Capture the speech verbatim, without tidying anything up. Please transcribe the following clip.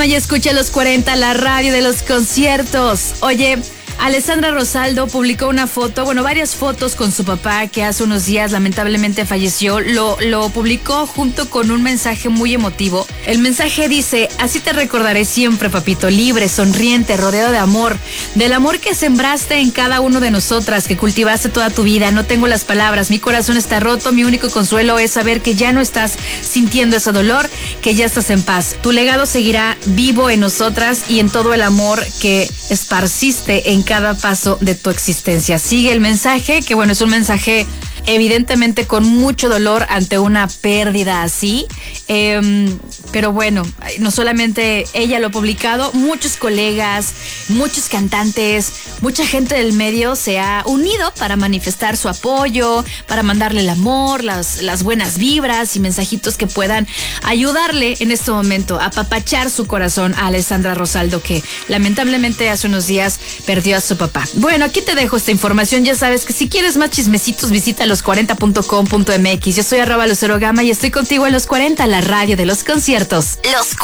Gama y escucha los cuarenta, la radio de los conciertos. Oye, Alessandra Rosaldo publicó una foto, bueno, varias fotos con su papá que hace unos días lamentablemente falleció. Lo, lo publicó junto con un mensaje muy emotivo. El mensaje dice: así te recordaré siempre, papito, libre, sonriente, rodeado de amor, del amor que sembraste en cada uno de nosotras, que cultivaste toda tu vida. No tengo las palabras, mi corazón está roto, mi único consuelo es saber que ya no estás sintiendo ese dolor, que ya estás en paz. Tu legado seguirá vivo en nosotras y en todo el amor que esparciste en cada paso de tu existencia. Sigue el mensaje, que bueno, es un mensaje evidentemente con mucho dolor ante una pérdida así, eh, pero bueno, no solamente ella lo ha publicado, muchos colegas, muchos cantantes, mucha gente del medio se ha unido para manifestar su apoyo, para mandarle el amor, las, las buenas vibras y mensajitos que puedan ayudarle en este momento a apapachar su corazón a Alessandra Rosaldo, que lamentablemente hace unos días perdió a su papá. Bueno, aquí te dejo esta información. Ya sabes que si quieres más chismecitos, visita los cuarenta punto com punto m x. Yo soy arroba Lucero Gama y estoy contigo en Los cuarenta, la radio de los conciertos. Los